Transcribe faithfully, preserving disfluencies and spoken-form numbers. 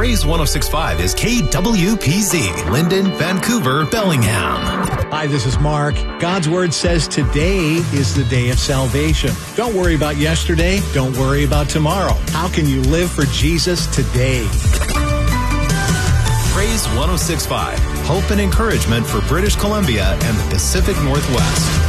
Praise one oh six point five is K W P Z, Linden, Vancouver, Bellingham. Hi, this is Mark. God's Word says today is the day of salvation. Don't worry about yesterday. Don't worry about tomorrow. How can you live for Jesus today? Praise one oh six point five, hope and encouragement for British Columbia and the Pacific Northwest.